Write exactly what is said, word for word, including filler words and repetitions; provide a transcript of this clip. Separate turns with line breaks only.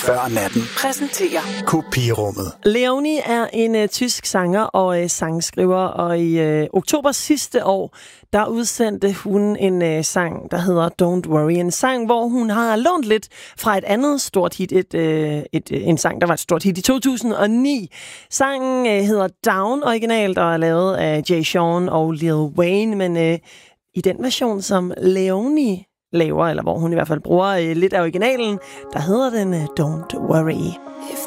før natten
præsenterer
Kopirummet.
Leonie er en uh, tysk sanger og uh, sangskriver, og i uh, oktober sidste år, der udsendte hun en uh, sang, der hedder Don't Worry. En sang, hvor hun har lånt lidt fra et andet stort hit, et, uh, et, uh, en sang, der var et stort hit i to tusind og ni. Sangen uh, hedder Down originalt og er lavet af Jay Sean og Lil Wayne, men uh, i den version, som Leonie laver, eller hvor hun i hvert fald bruger uh, lidt af originalen, der hedder den uh, Don't Worry.